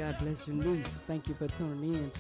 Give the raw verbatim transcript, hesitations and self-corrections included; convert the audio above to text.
God bless you, niece. Thank you for tuning in.